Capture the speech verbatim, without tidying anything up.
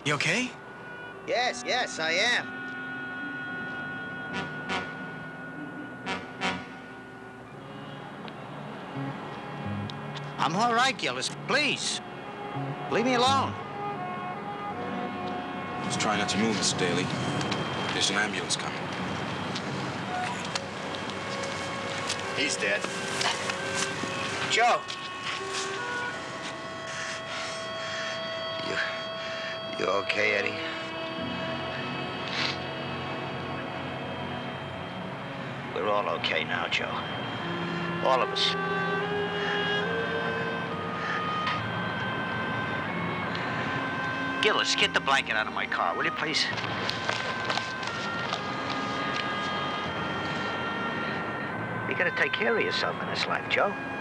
You okay? Yes, yes, I am. I'm all right, Gillis. Please. Leave me alone. Just try not to move, Mister Daly. There's an ambulance coming. He's dead. Joe. You... You okay, Eddie? We're all okay now, Joe. All of us. Gillis, get the blanket out of my car, will you, please? You gotta take care of yourself in this life, Joe.